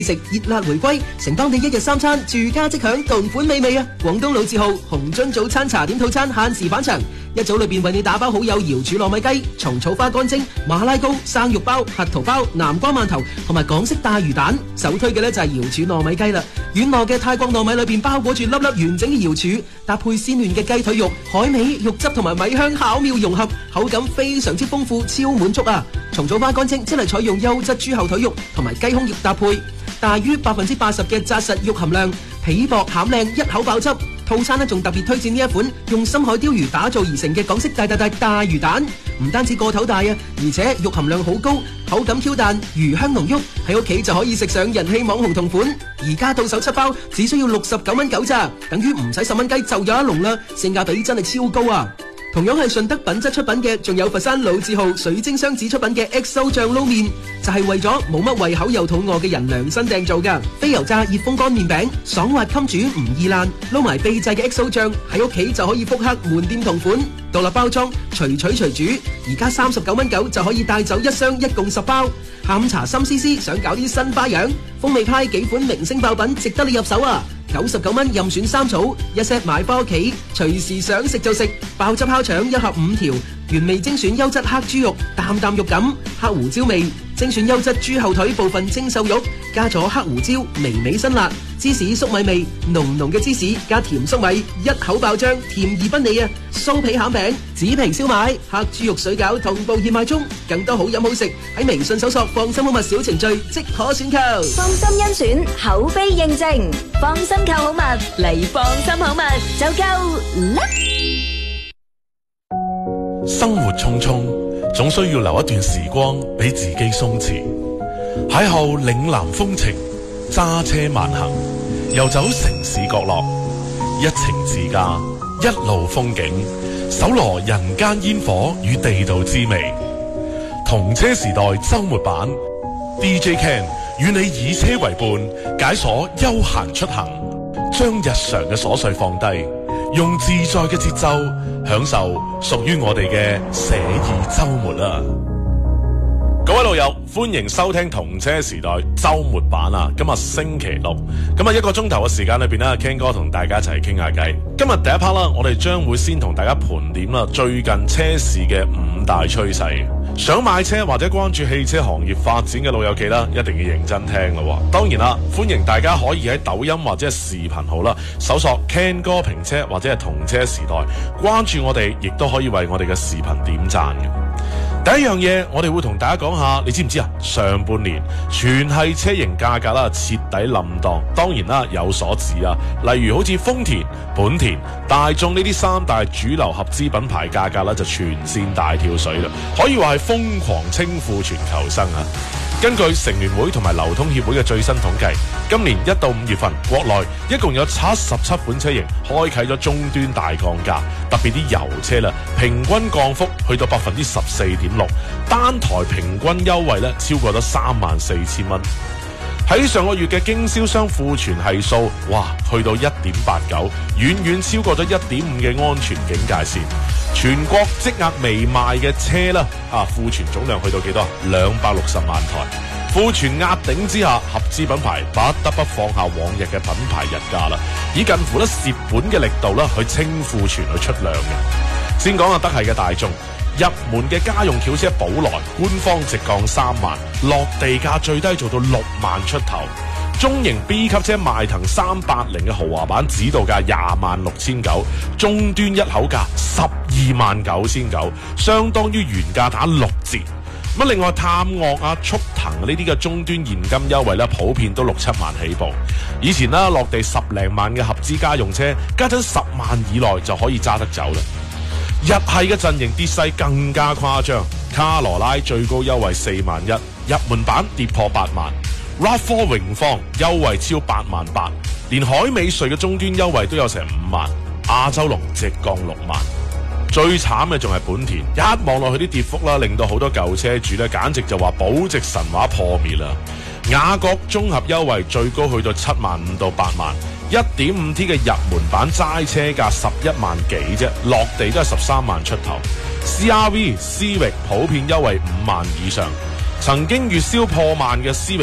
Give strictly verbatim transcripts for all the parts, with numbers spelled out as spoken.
食熱辣回歸，成當地一日三餐住家即享，同款美味啊！廣東老字號紅樽早餐茶點套餐限時返場，一早裏邊為你打包好有瑤柱糯米雞、蟲草花乾蒸、馬拉糕、生肉包、核桃包、南瓜饅頭同埋港式大魚蛋。首推嘅呢就係瑤柱糯米雞啦，軟糯嘅泰國糯米裏邊包裹住粒粒完整嘅瑤柱，搭配鮮嫩嘅雞腿肉、海味、肉汁同埋米香巧妙融合，口感非常之豐富，超滿足啊！蟲草花乾蒸即係採用優質豬後腿肉同埋雞胸肉搭配。大於百分之八十嘅紮實肉含量，皮薄餡靚，一口爆汁。套餐呢仲特別推薦呢一款用深海鯛魚打造而成嘅港式大大大大魚蛋，唔單止個頭大啊，而且肉含量好高，口感 Q 彈，魚香濃郁，喺屋企就可以食上人氣網紅同款。而家到手七包，只需要六十九蚊九咋，等於唔使十蚊雞就有一籠啦，性價比真係超高啊！同樣係順德品質出品嘅，仲有佛山老字號水晶雙子出品嘅 X O 醬撈麵，就係、是、為咗冇乜胃口又肚餓嘅人量身訂造㗎。非油炸熱風乾麵餅，爽滑襟煮唔易爛，撈埋秘製嘅 X O 醬，喺屋企就可以復刻門店同款，獨立包裝，隨取隨煮。而家三十九蚊九就可以帶走一箱，一共十包。下午茶心思思想搞啲新花樣，風味派幾款明星爆品值得你入手啊！九十九蚊任選三草，一 set 買返屋企，隨時想食就食。爆汁烤腸一盒五條，原味精選優質黑豬肉，淡淡肉感，黑胡椒味，精選優質豬後腿部分精瘦肉，加咗黑胡椒，微微辛辣，芝士粟米味，濃濃嘅芝士加甜粟米，一口爆漿，甜而不膩啊！酥皮餡餅、紙皮燒賣、黑豬肉水餃同步熱賣中，更多好飲好食喺微信搜索放心好物小程序即可選購。 放心甄選，口碑認證，放心購好物嚟放心好物就夠啦！ 生活匆匆，總需要留一段時光俾自己鬆弛。邂逅嶺南風情，揸車慢行，遊走城市角落，一程自駕，一路風景，搜羅人間煙火與地道滋味。同車時代周末版 D J Ken 與你以車為伴，解鎖休閒出行，將日常嘅瑣碎放低，用自在嘅節奏享受屬於我哋嘅寫意周末啊！各位老友，歡迎收聽同車時代周末版啊！今日星期六，咁啊一個鐘頭嘅時間裏邊咧 ，Ken 哥同大家一齊傾下偈。今日第一 part 啦，我哋將會先同大家盤點啦最近車市嘅五大趨勢。想買車或者關注汽車行業發展嘅老友記啦，一定要認真聽咯。當然啦，歡迎大家可以喺抖音或者係視頻號啦，搜索 Ken 哥評車或者係同車時代，關注我哋，亦都可以為我哋嘅視頻點讚嘅。第一樣嘢，我哋會同大家講下，你知唔知啊？上半年全系車型價格啦徹底冧檔，當然啦有所指啊，例如好似豐田、本田、大眾呢啲三大主流合資品牌價格啦就全線大跳水啦，可以話係瘋狂清庫存求生啊！根據乘聯會同埋流通協會嘅最新統計，今年一到五月份，國內一共有七十七款車型開啟咗終端大降價，特別啲油車啦，平均降幅去到百分之十四點六，單台平均優惠咧超過咗三萬四千蚊。喺上個月嘅經銷商庫存係數，哇，去到一點八九，遠遠超過咗一點五嘅安全警戒線。全國積壓未賣嘅車啦，啊，庫存總量去到幾多？兩百六十萬台。庫存壓頂之下，合資品牌不得不放下往日嘅品牌日價啦，以近乎咧蝕本嘅力度啦去清庫存去出糧嘅。先講下德系嘅大眾。入門嘅家用轎車寶來，官方直降三萬，落地價最低做到六萬出頭。中型 B 級車邁騰三八零嘅豪華版指導價廿萬六千九，終端一口價十二萬九千九，相當於原價打六折。咁另外探岳啊、速騰呢啲嘅終端現金優惠咧，普遍都六七萬起步。以前啦，落地十零萬嘅合資家用車，家陣十萬以內就可以揸得走啦。日系嘅陣營跌勢更加誇張，卡羅拉最高優惠四萬一，入門版跌破八萬 ，RAV 四 榮放優惠超八萬八，連海美瑞嘅終端優惠都有成五萬，亞洲龍直降六萬。最慘嘅仲係本田，一望落去啲跌幅啦，令到好多舊車主咧，簡直就話保值神話破滅啦。雅閣綜合優惠最高去到七萬五到八萬。一點五 T 嘅入門版齋車價十一萬幾啫，落地都係十三萬出頭。C R V、思域普遍優惠五萬以上，曾經月銷破萬嘅思域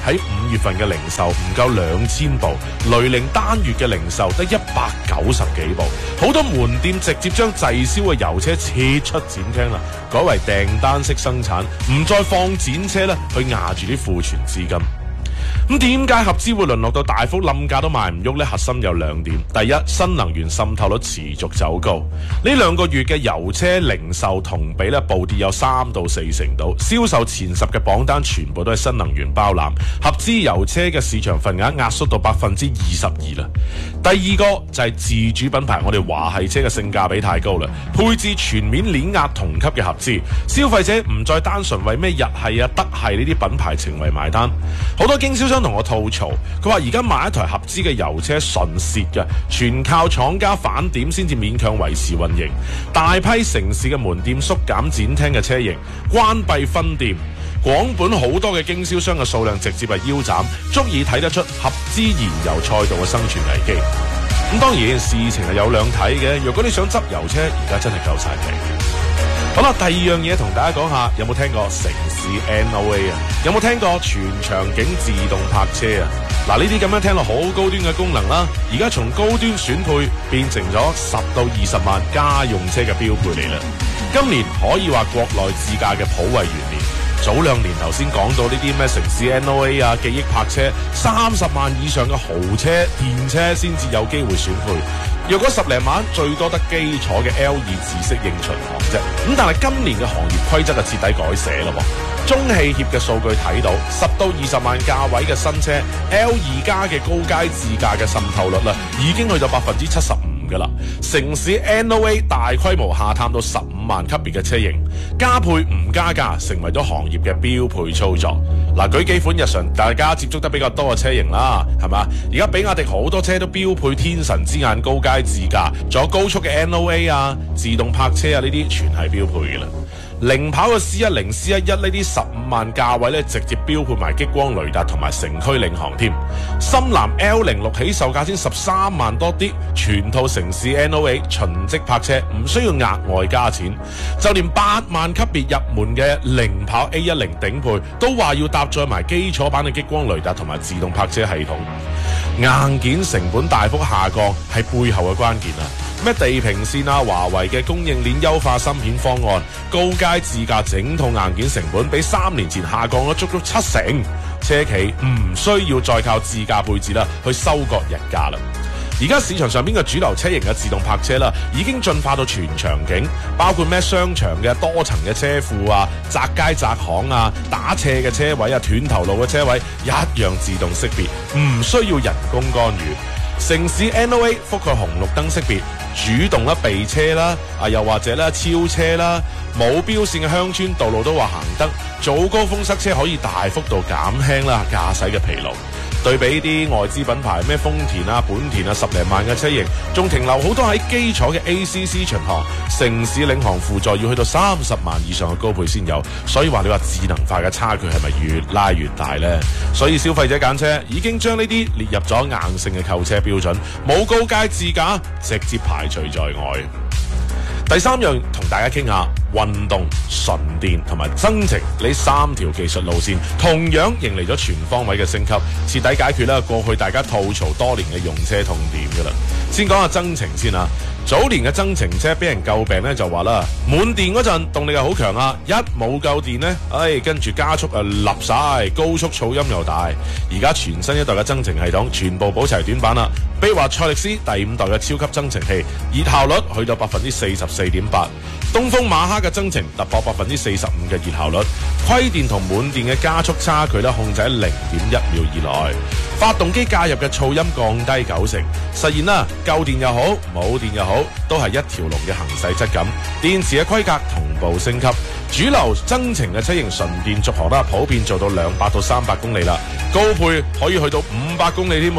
喺五月份嘅零售唔夠兩千部，雷凌單月嘅零售得一百九十幾部，好多門店直接將滯銷嘅油車撤出展廳啦，改為訂單式生產，唔再放展車咧去壓住啲庫存資金。咁點解合資會淪落到大幅冧價都賣唔喐呢？核心有兩點，第一，新能源滲透率持續走高，呢兩個月嘅油車零售同比咧暴跌有三到四成度，銷售前十嘅榜單全部都係新能源包攬，合資油車嘅市場份額壓縮到百分之二十二啦。第二個就係自主品牌，我哋華系車嘅性價比太高啦，配置全面碾壓同級嘅合資，消費者唔再單純為咩日系啊、德系呢啲品牌情為埋單，好多經銷商同我吐槽，佢話而家買一台合資嘅油車純蝕嘅，全靠廠家返點先至勉強維持運營。大批城市嘅門店縮減展廳嘅車型，關閉分店，廣本好多嘅經銷商嘅數量直接係腰斬，足以睇得出合資燃油賽道嘅生存危機。咁當然事情係有兩睇嘅，如果你想執油車，而家真係夠晒皮。好啦，第二樣嘢同大家講下，有冇聽過城市 N O A 啊？有冇聽過全場景自動泊車啊？嗱，呢啲咁樣聽落好高端嘅功能啦，而家從高端選配變成咗十到二十萬家用車嘅標配嚟啦。今年可以話國內自駕嘅普惠元年。早兩年頭先講到呢啲咩城市 N O A 啊、記憶泊車，三十萬以上嘅豪車、電車先至有機會選配。若果十零萬，最多得基礎嘅 L 二自適應巡航啫。咁但係今年嘅行業規則就徹底改寫啦。中汽協嘅數據睇到，十到二十萬價位嘅新車 L 二加嘅高階自駕嘅滲透率啦，已經去到百分之七十五。噶啦，城市 N O A 大規模下探到十五萬級別嘅車型，加配唔加價成為咗行業嘅標配操作。嗱，舉幾款日常大家接觸得比較多嘅車型啦，係嘛？而家比亞迪好多車都標配天神之眼高階自駕，仲有高速嘅 N O A 啊、自動泊車啊，呢啲全係標配嘅啦。零跑嘅 C 一零、C 一一呢啲十五萬價位咧，直接標配埋激光雷達同埋城區領航添。深藍 L 零六起售價先十三萬多啲，全套城市 N O A 循跡泊車，唔需要額外加錢。就連八萬級別入門嘅零跑 A 一零頂配，都話要搭載埋基礎版嘅激光雷達同埋自動泊車系統。硬件成本大幅下降係背後嘅關鍵啊！咩地平線啊、華為嘅供應鏈優化芯片方案、高階自駕整套硬件成本比三年前下降咗足足七成，車企唔需要再靠自駕配置啦，去收割日價啦。而家市場上邊嘅主流車型嘅自動泊車啦，已經進化到全場景，包括咩商場嘅多層嘅車庫啊、窄街窄巷啊、打斜嘅車位啊、斷頭路嘅車位，一樣自動識別，唔需要人工干預。城市 N O A 覆蓋紅綠燈識別，主動啦避車啦，啊又或者咧超車啦，冇標線嘅鄉村道路都話行得，早高峰塞車可以大幅度減輕啦駕駛嘅疲勞。對比啲外資品牌咩豐田啊、本田啊，十零萬嘅車型，仲停留好多喺基礎嘅 A C C 巡航，城市領航輔助要去到三十萬以上嘅高配先有，所以話你話智能化嘅差距係咪越拉越大呢？所以消費者揀車已經將呢啲列入咗硬性嘅購車標準，冇高階自駕直接排除在外。第三樣同大家傾下運動、純電同埋增程呢三條技術路線，同樣迎嚟咗全方位嘅升級，徹底解決啦過去大家吐槽多年嘅用車痛點噶啦。先講下增程先啊。早年嘅增程車俾人詬病咧，就話啦，滿電嗰陣動力又好強啊，一冇夠電呢，唉，跟住加速啊立晒，高速噪音又大。而家全新一代嘅增程系統全部補齊短板啦，比如話賽力斯第五代嘅超級增程器，熱效率去到百分之四十四點八，東風馬哈嘅增程突破百分之四十五嘅熱效率，虧電同滿電嘅加速差距咧控制喺零點一秒以內，發動機介入嘅噪音降低九成，實現啦夠電又好冇電又好，都係一條龍嘅行駛質感。電池嘅規格同步升級，主流增程嘅車型純電續航啦，普遍做到兩百到三百公里啦，高配可以去到五百公里添。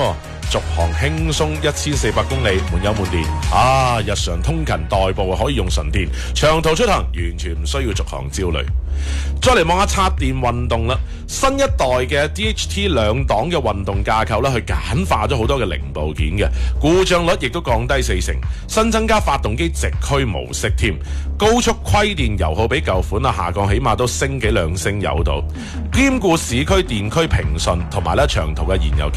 續航輕鬆一千四百公里，滿油滿電。啊，日常通勤代步可以用純電，長途出行完全唔需要續航焦慮。再嚟望下插電運動啦，新一代嘅 D H T 兩檔嘅運動架構咧，去簡化咗好多嘅零部件嘅，故障率亦都降低四成，新增加發動機直驅模式添，高速虧電油耗比舊款啊下降起碼都升幾兩升油度，兼顧市區電區平順同埋咧長途嘅燃油